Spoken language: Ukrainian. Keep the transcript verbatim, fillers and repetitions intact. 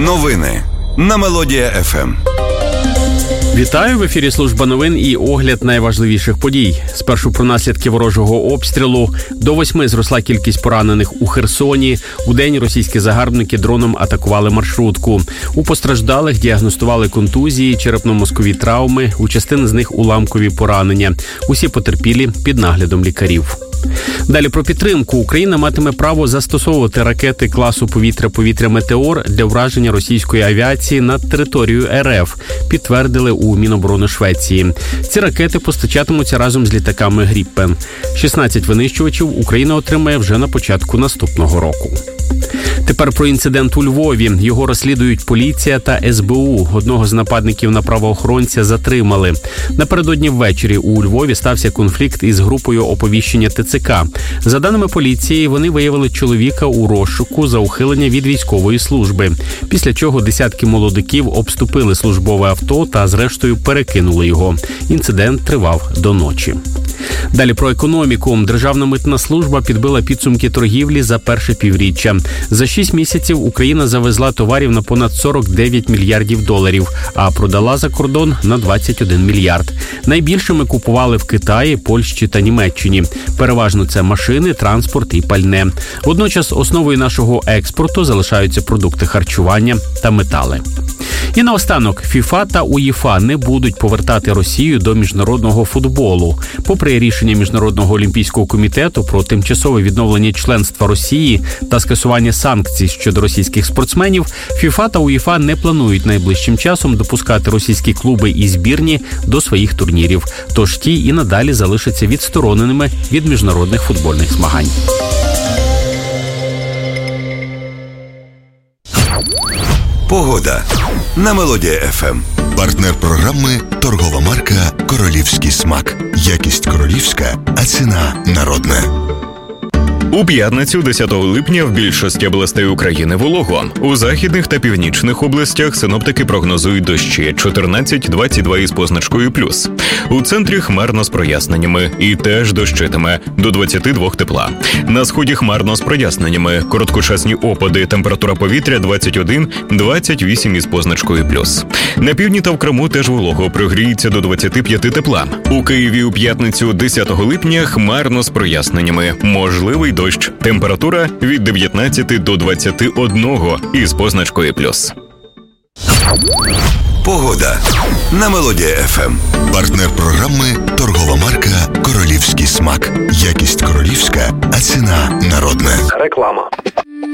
Новини на Мелодія еф ем. Вітаю, в ефірі служба новин і огляд найважливіших подій. Спершу про наслідки ворожого обстрілу. До восьми зросла кількість поранених у Херсоні. Удень російські загарбники дроном атакували маршрутку. У постраждалих діагностували контузії, черепно-мозкові травми, у частини з них уламкові поранення. Усі потерпілі під наглядом лікарів. Далі про підтримку. Україна матиме право застосовувати ракети класу повітря-повітря «Метеор» для враження російської авіації над територією ер еф, підтвердили у Міноборони Швеції. Ці ракети постачатимуться разом з літаками «Гріппен». шістнадцять винищувачів Україна отримає вже на початку наступного року. Тепер про інцидент у Львові. Його розслідують поліція та ес бе у. Одного з нападників на правоохоронця затримали. Напередодні ввечері у Львові стався конфлікт із групою оповіщення те це ка. За даними поліції, вони виявили чоловіка у розшуку за ухилення від військової служби. Після чого десятки молодиків обступили службове авто та зрештою перекинули його. Інцидент тривав до ночі. Далі про економіку. Державна митна служба підбила підсумки торгівлі за перше півріччя. За шість місяців Україна завезла товарів на понад сорок дев'ять мільярдів доларів, а продала за кордон на двадцять один мільярд. Найбільше ми купували в Китаї, Польщі та Німеччині. Переважно це машини, транспорт і пальне. Водночас основою нашого експорту залишаються продукти харчування та метали. І наостанок, ФІФА та УЄФА не будуть повертати Росію до міжнародного футболу. Попри рішення Міжнародного олімпійського комітету про тимчасове відновлення членства Росії та скасування санкцій щодо російських спортсменів, ФІФА та УЄФА не планують найближчим часом допускати російські клуби і збірні до своїх турнірів. Тож ті і надалі залишаться відстороненими від міжнародних футбольних змагань. Погода на Мелодія еф ем. Партнер програми – торгова марка «Королівський смак». Якість королівська, а ціна народна. У п'ятницю, десятого липня, в більшості областей України волого. У західних та північних областях синоптики прогнозують дощі чотирнадцять - двадцять два із позначкою плюс. У центрі хмарно з проясненнями і теж дощитиме до двадцяти двох тепла. На сході хмарно з проясненнями, короткочасні опади, температура повітря двадцять один - двадцять вісім із позначкою плюс. На півдні та в Криму теж волого, прогріється до двадцяти п'яти тепла. У Києві у п'ятницю, десятого липня, хмарно з проясненнями, можливий дощ. Температура від дев'ятнадцяти до двадцяти одного із позначкою плюс. Погода на Мелодія еф ем. Партнер програми – торгова марка «Королівський смак». Якість королівська, а ціна народна. Реклама.